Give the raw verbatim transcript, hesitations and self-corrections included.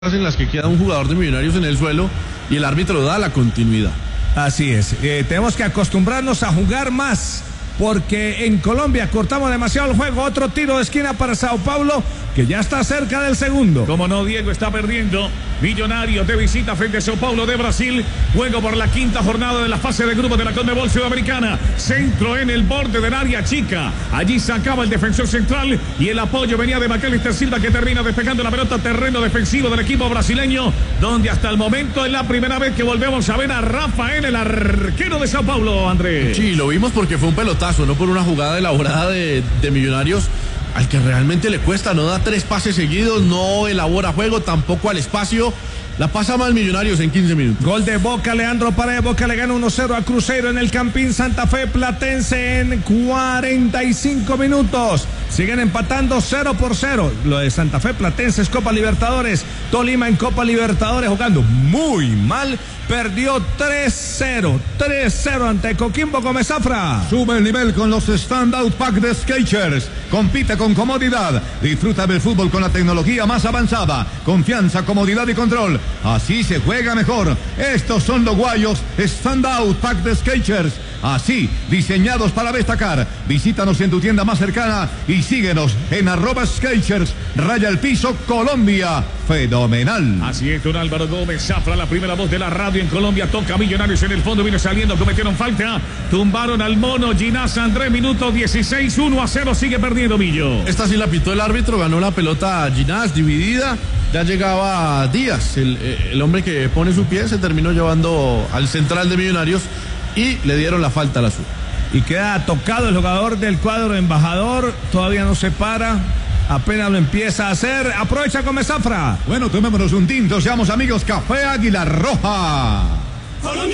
en las que queda un jugador de Millonarios en el suelo y el árbitro da la continuidad. Así es, eh, tenemos que acostumbrarnos a jugar más, porque en Colombia cortamos demasiado el juego. Otro tiro de esquina para Sao Paulo, que ya está cerca del segundo. Como no, Diego está perdiendo. Millonarios de visita frente a Sao Paulo de Brasil. Juego por la quinta jornada de la fase de grupos de la Conmebol Sudamericana. Centro en el borde del área chica. Allí sacaba el defensor central y el apoyo venía de Macalister Silva, que termina despejando la pelota terreno defensivo del equipo brasileño, donde hasta el momento es la primera vez que volvemos a ver a Rafael, el arquero de Sao Paulo, Andrés. Sí, lo vimos porque fue un pelotazo, no por una jugada elaborada de, de Millonarios, al que realmente le cuesta, no da tres pases seguidos, no elabora juego, tampoco al espacio. La pasa mal Millonarios en quince minutos. Gol de Boca, Leandro Paredes. Boca le gana uno cero a Cruzeiro en el Campín Santa Fe Platense en cuarenta y cinco minutos. Siguen empatando cero por cero. Lo de Santa Fe Platense es Copa Libertadores. Tolima en Copa Libertadores jugando muy mal. Perdió tres cero. tres cero ante Coquimbo Comezafra. Sube el nivel con los Standout Pack de Skechers. Compite con comodidad. Disfruta del fútbol con la tecnología más avanzada. Confianza, comodidad y control. Así se juega mejor. Estos son los guayos Standout Pack de Skechers. Así, diseñados para destacar. Visítanos en tu tienda más cercana y síguenos en arroba Skechers, raya el piso Colombia. Fenomenal. Así es, don Álvaro Gómez Zafra, la primera voz de la radio en Colombia. Toca Millonarios en el fondo, viene saliendo, cometieron falta. Tumbaron al mono Ginás Andrés, minuto dieciséis, uno a cero, sigue perdiendo Millo. Esta sí la pitó el árbitro, ganó la pelota Ginás, dividida. Ya llegaba Díaz, el, el hombre que pone su pie, se terminó llevando al central de Millonarios y le dieron la falta al azul. Y queda tocado el jugador del cuadro embajador, todavía no se para, apenas lo empieza a hacer. Aprovecha Comezafra. Bueno, tomémonos un tinto, seamos amigos. Café Águila Roja.